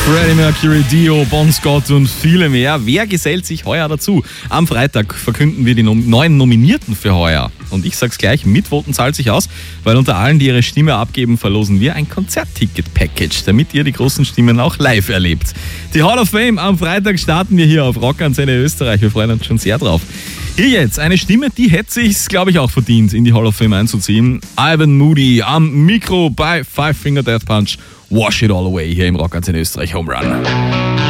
Freddie Mercury, Dio, Bon Scott und viele mehr. Wer gesellt sich heuer dazu? Am Freitag verkünden wir die neuen Nominierten für heuer. Und ich sag's gleich, mitvoten zahlt sich aus, weil unter allen, die ihre Stimme abgeben, verlosen wir ein Konzertticket-Package, damit ihr die großen Stimmen auch live erlebt. Die Hall of Fame am Freitag starten wir hier auf Rock Antenne Österreich. Wir freuen uns schon sehr drauf. Hier jetzt eine Stimme, die hätte sich's, glaube ich, auch verdient, in die Hall of Fame einzuziehen. Ivan Moody am Mikro bei Five Finger Death Punch. Wash it all away hier im Rock Antenne Österreich Home Run.